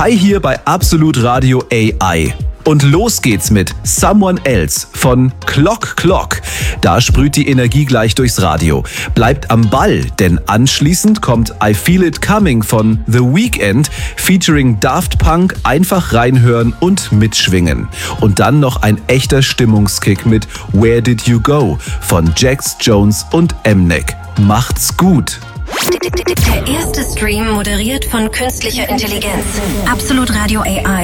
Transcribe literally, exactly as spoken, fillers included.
Hi hier bei Absolut Radio A I. Und los geht's mit Someone Else von Clock Clock. Da sprüht die Energie gleich durchs Radio. Bleibt am Ball, denn anschließend kommt I Feel It Coming von The Weeknd featuring Daft Punk. Einfach reinhören und mitschwingen. Und dann noch ein echter Stimmungskick mit Where Did You Go von Jax Jones und Mnek. Macht's gut! Der erste Stream moderiert von künstlicher Intelligenz. Absolut Radio A I.